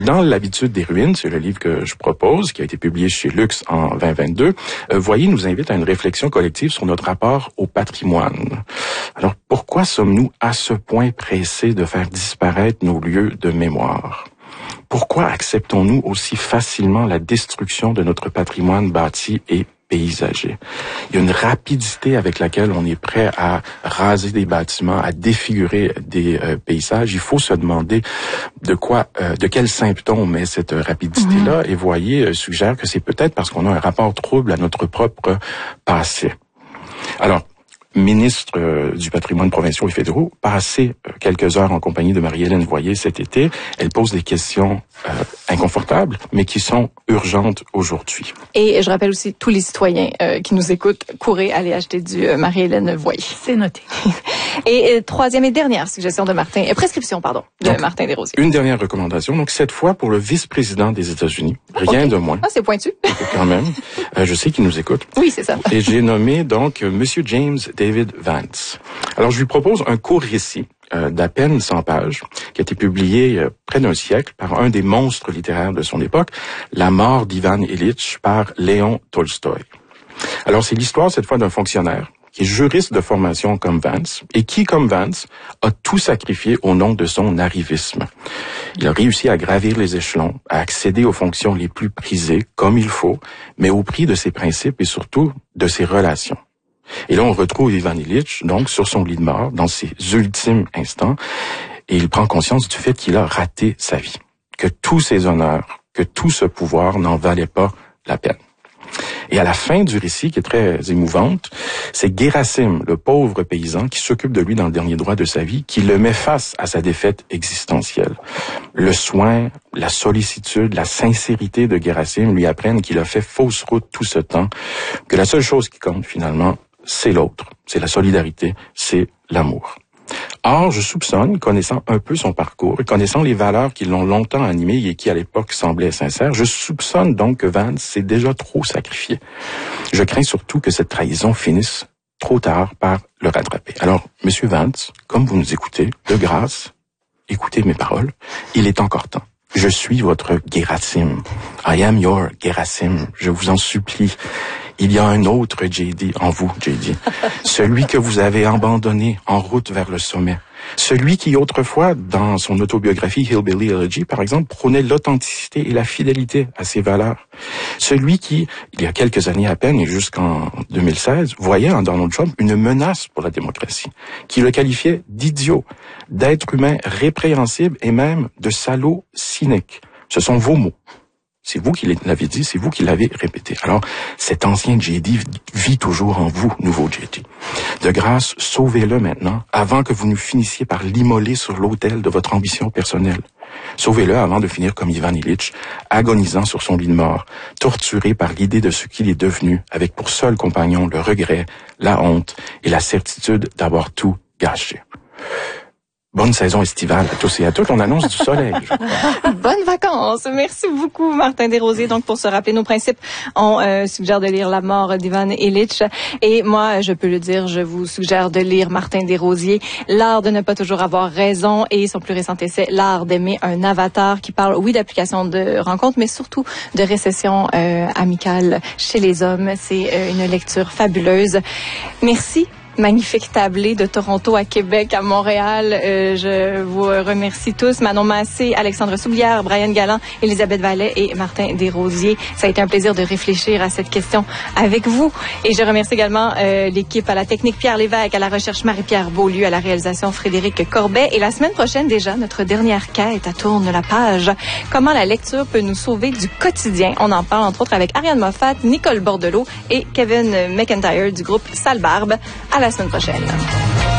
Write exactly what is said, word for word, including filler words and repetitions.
Dans l'habitude des ruines, c'est le livre que je propose, qui a été publié chez Lux en vingt vingt-deux, euh, Voyer nous invite à une réflexion collective sur notre rapport au patrimoine. Alors, pourquoi sommes-nous à ce point pressés de faire disparaître nos lieux de mémoire? Pourquoi acceptons-nous aussi facilement la destruction de notre patrimoine bâti et paysager? Il y a une rapidité avec laquelle on est prêt à raser des bâtiments, à défigurer des euh, paysages. Il faut se demander de quoi, euh, de quel symptôme est cette rapidité-là. Mmh. Et Voyer euh, suggère que c'est peut-être parce qu'on a un rapport trouble à notre propre passé. Alors, ministre euh, du patrimoine provinciaux et fédéraux, passé euh, quelques heures en compagnie de Marie-Hélène Voyer cet été, elle pose des questions euh, inconfortables, mais qui sont urgentes aujourd'hui. Et je rappelle aussi tous les citoyens euh, qui nous écoutent, courez aller acheter du euh, Marie-Hélène Voyer. C'est noté. Et euh, troisième et dernière suggestion de Martin, euh, prescription pardon, de donc, Martin Desrosiers. Une dernière recommandation, donc cette fois pour le vice-président des États-Unis, rien okay. de moins. Ah, c'est pointu. Quand même, euh, je sais qu'il nous écoute. Oui, c'est ça. Et j'ai nommé donc Monsieur James David Vance. Alors je lui propose un court récit euh, d'à peine cent pages qui a été publié euh, près d'un siècle par un des monstres littéraires de son époque, La mort d'Ivan Ilitch par Léon Tolstoï. Alors c'est l'histoire cette fois d'un fonctionnaire qui est juriste de formation comme Vance et qui, comme Vance, a tout sacrifié au nom de son arrivisme. Il a réussi à gravir les échelons, à accéder aux fonctions les plus prisées, comme il faut, mais au prix de ses principes et surtout de ses relations. Et là, on retrouve Ivan Ilitch, donc, sur son lit de mort, dans ses ultimes instants, et il prend conscience du fait qu'il a raté sa vie, que tous ses honneurs, que tout ce pouvoir n'en valait pas la peine. Et à la fin du récit, qui est très émouvante, c'est Gerasim, le pauvre paysan, qui s'occupe de lui dans le dernier droit de sa vie, qui le met face à sa défaite existentielle. Le soin, la sollicitude, la sincérité de Gerasim lui apprennent qu'il a fait fausse route tout ce temps, que la seule chose qui compte finalement, c'est l'autre, c'est la solidarité, c'est l'amour. Or, je soupçonne, connaissant un peu son parcours et connaissant les valeurs qui l'ont longtemps animé et qui à l'époque semblaient sincères, je soupçonne donc que Vance s'est déjà trop sacrifié. Je crains surtout que cette trahison finisse trop tard par le rattraper. Alors, Monsieur Vance, comme vous nous écoutez, de grâce, écoutez mes paroles, il est encore temps. Je suis votre Gerasim. I am your Gerasim. Je vous en supplie. Il y a un autre J D en vous, J D. Celui que vous avez abandonné en route vers le sommet. Celui qui, autrefois, dans son autobiographie Hillbilly Elegy, par exemple, prônait l'authenticité et la fidélité à ses valeurs. Celui qui, il y a quelques années à peine et jusqu'en deux mille seize, voyait en Donald Trump une menace pour la démocratie, qui le qualifiait d'idiot, d'être humain répréhensible et même de salaud cynique. Ce sont vos mots. C'est vous qui l'avez dit, c'est vous qui l'avez répété. Alors, cet ancien J D vit toujours en vous, nouveau J D. De grâce, sauvez-le maintenant, avant que vous ne finissiez par l'immoler sur l'autel de votre ambition personnelle. Sauvez-le avant de finir comme Ivan Ilitch, agonisant sur son lit de mort, torturé par l'idée de ce qu'il est devenu, avec pour seul compagnon le regret, la honte et la certitude d'avoir tout gâché. Bonne saison estivale à tous et à toutes. On annonce du soleil. Bonnes vacances. Merci beaucoup, Martin Desrosiers. Donc, pour se rappeler nos principes, on euh, suggère de lire La mort d'Ivan Ilitch. Et moi, je peux le dire, je vous suggère de lire Martin Desrosiers, L'art de ne pas toujours avoir raison, et son plus récent essai, L'art d'aimer un avatar, qui parle, oui, d'application de rencontres, mais surtout de récession euh, amicale chez les hommes. C'est euh, une lecture fabuleuse. Merci. Magnifique tablé de Toronto à Québec, à Montréal. Euh, je vous remercie tous. Manon Massé, Alexandre Soublière, Brian Galland, Elisabeth Vallet et Martin Desrosiers. Ça a été un plaisir de réfléchir à cette question avec vous. Et je remercie également euh, l'équipe à la technique Pierre Lévesque, à la recherche Marie-Pierre Beaulieu, à la réalisation Frédéric Corbet. Et la semaine prochaine déjà, notre dernière quête à Tourne la page. Comment la lecture peut nous sauver du quotidien. On en parle entre autres avec Ariane Moffat, Nicole Bordelot et Kevin McIntyre du groupe Sale Barbe. À la semaine prochaine.